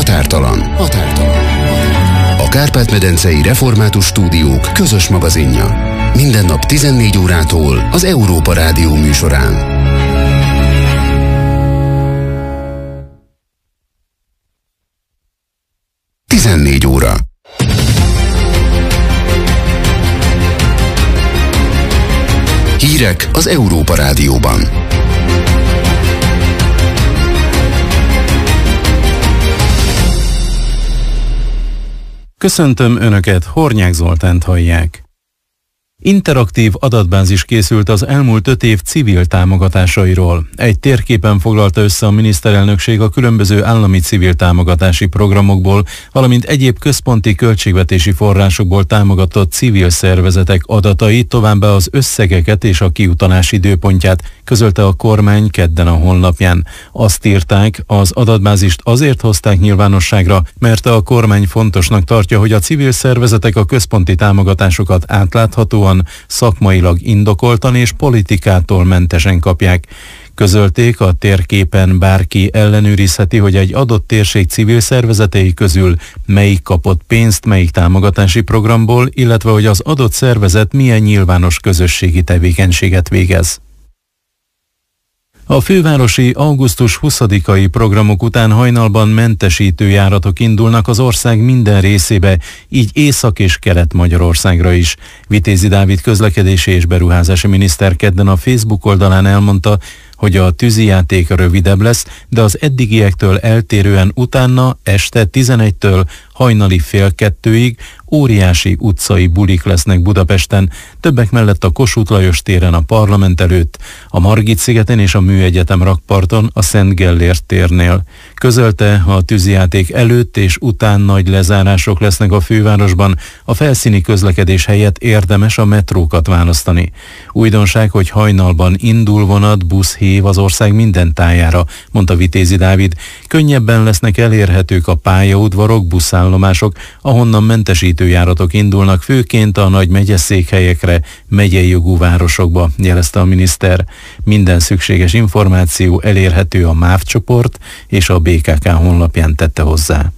Határtalan. A Kárpát-medencei Református Stúdiók közös magazinja. Minden nap 14 órától az Európa Rádió műsorán. óra. Hírek az Európa Rádióban. Köszöntöm Önöket, Hornyák Zoltánt hallják. Interaktív adatbázis készült az elmúlt 5 év civil támogatásairól. Egy térképen foglalta össze a miniszterelnökség a különböző állami civil támogatási programokból, valamint egyéb központi költségvetési forrásokból támogatott civil szervezetek adatait, továbbá az összegeket és a kiutalás időpontját, közölte a kormány kedden a honlapján. Azt írták, az adatbázist azért hozták nyilvánosságra, mert a kormány fontosnak tartja, hogy a civil szervezetek a központi támogatásokat átláthatóan, szakmailag indokoltan és politikától mentesen kapják. Közölték, a térképen bárki ellenőrizheti, hogy egy adott térség civil szervezetei közül melyik kapott pénzt, melyik támogatási programból, illetve hogy az adott szervezet milyen nyilvános közösségi tevékenységet végez. A fővárosi augusztus 20-ai programok után hajnalban mentesítő járatok indulnak az ország minden részébe, így Észak- és Kelet-Magyarországra is. Vitézi Dávid közlekedési és beruházási miniszter kedden a Facebook oldalán elmondta, hogy a tűzijáték rövidebb lesz, de az eddigiektől eltérően utána este 11-től hajnali fél 2-ig óriási utcai bulik lesznek Budapesten, többek mellett a Kossuth Lajos téren a Parlament előtt, a Margit-szigeten és a Műegyetem rakparton a Szent Gellért térnél. Közölte, a tűzijáték előtt és után nagy lezárások lesznek a fővárosban, a felszíni közlekedés helyett érdemes a metrókat választani. Újdonság, hogy hajnalban indul vonat, busz, hév az ország minden tájára, mondta Vitézi Dávid. Könnyebben lesznek elérhetők a pályaudvarok, buszállomások, ahonnan mentesítő járatok indulnak, főként a nagy megyeszékhelyekre, megyei jogú városokba, jelezte a miniszter. Minden szükséges információ elérhető a MÁV csoport és a BKK honlapján, tette hozzá.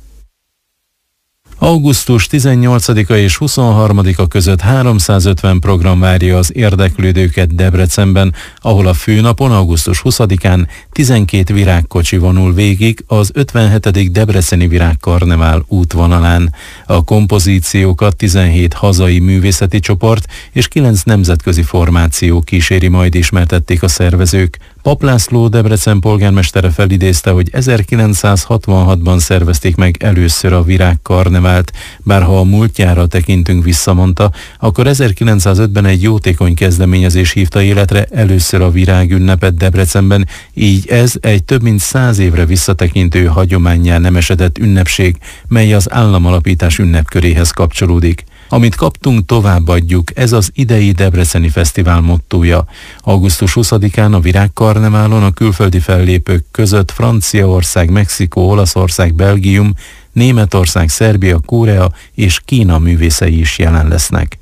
Augusztus 18-a és 23-a között 350 program várja az érdeklődőket Debrecenben, ahol a főnapon, augusztus 20-án 12 virágkocsi vonul végig az 57. Debreceni Virágkarnevál útvonalán. A kompozíciókat 17 hazai művészeti csoport és 9 nemzetközi formáció kíséri, majd ismertették a szervezők. Pap László Debrecen polgármestere felidézte, hogy 1966-ban szervezték meg először a Virágkarnevált, bár ha a múltjára tekintünk vissza, mondta, akkor 1905-ben egy jótékony kezdeményezés hívta életre először a virágünnepet Debrecenben, így ez egy több mint 100 évre visszatekintő hagyománnyá nem esedett ünnepség, mely az államalapítás ünnepköréhez kapcsolódik. Amit kaptunk, továbbadjuk, ez az idei Debreceni Fesztivál mottója. Augusztus 20-án a Virágkarneválon a külföldi fellépők között Franciaország, Mexikó, Olaszország, Belgium, Németország, Szerbia, Korea és Kína művészei is jelen lesznek.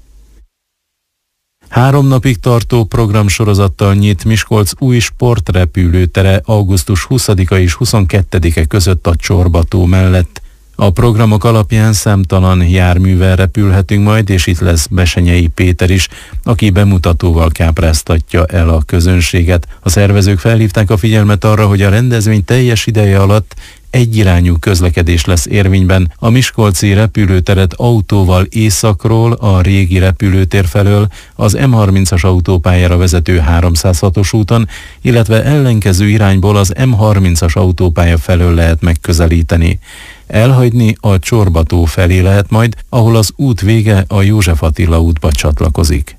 3 napig tartó programsorozattal nyit Miskolc új sportrepülőtere augusztus 20-a és 22-e között a Csorbató mellett. A programok alapján számtalan járművel repülhetünk majd, és itt lesz Besenyei Péter is, aki bemutatóval kápráztatja el a közönséget. A szervezők felhívták a figyelmet arra, hogy a rendezvény teljes ideje alatt egyirányú közlekedés lesz érvényben. A miskolci repülőteret autóval északról, a régi repülőtér felől, az M30-as autópályára vezető 306-os úton, illetve ellenkező irányból az M30-as autópálya felől lehet megközelíteni. Elhagyni a Csorbató felé lehet majd, ahol az út vége a József Attila útba csatlakozik.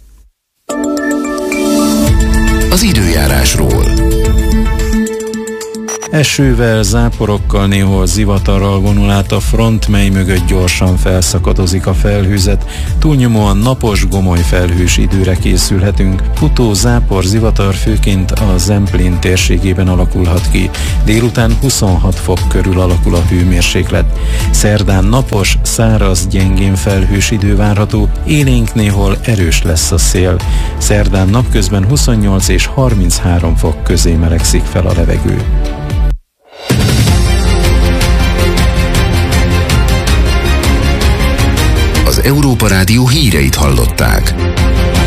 Az időjárásról. Esővel, záporokkal, néhol zivatarral vonul át a front, mely mögött gyorsan felszakadozik a felhőzet. Túlnyomóan napos, gomoly felhős időre készülhetünk. Futó, zápor, zivatar főként a Zemplén térségében alakulhat ki. Délután 26 fok körül alakul a hőmérséklet. Szerdán napos, száraz, gyengén felhős idő várható, élénk néhol erős lesz a szél. Szerdán napközben 28 és 33 fok közé melegszik fel a levegő. Európa Rádió híreit hallották.